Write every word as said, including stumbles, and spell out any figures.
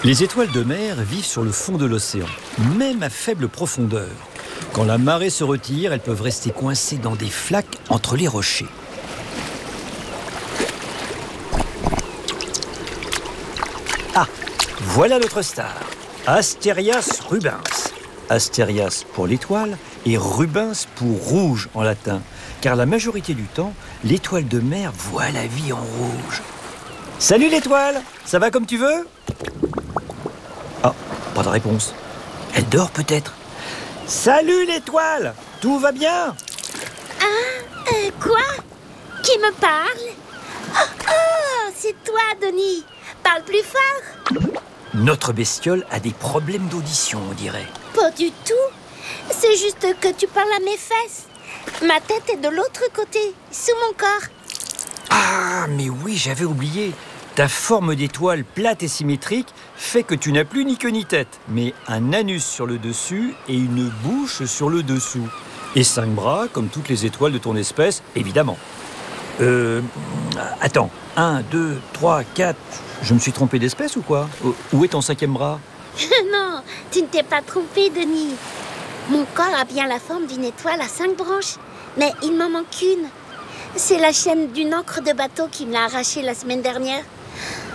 Les étoiles de mer vivent sur le fond de l'océan, même à faible profondeur. Quand la marée se retire, elles peuvent rester coincées dans des flaques entre les rochers. Ah, voilà notre star, Asterias rubens. Asterias pour l'étoile et rubens pour rouge en latin, car la majorité du temps, l'étoile de mer voit la vie en rouge. Salut l'étoile, ça va comme tu veux ? Ah, pas de réponse. Elle dort peut-être. Salut l'étoile, tout va bien ? Ah, euh, quoi ? Qui me parle ? Oh, oh, c'est toi, Denis. Parle plus fort. Notre bestiole a des problèmes d'audition, on dirait. Pas du tout. C'est juste que tu parles à mes fesses. Ma tête est de l'autre côté, sous mon corps. Ah, mais oui, j'avais oublié. Ta forme d'étoile plate et symétrique fait que tu n'as plus ni queue ni tête, mais un anus sur le dessus et une bouche sur le dessous. Et cinq bras, comme toutes les étoiles de ton espèce, évidemment. Euh... Attends, un, deux, trois, quatre... Je me suis trompé d'espèce ou quoi ? Où est ton cinquième bras ? Non, tu ne t'es pas trompé, Denis. Mon corps a bien la forme d'une étoile à cinq branches, mais il m'en manque une. C'est la chaîne d'une ancre de bateau qui me l'a arrachée la semaine dernière.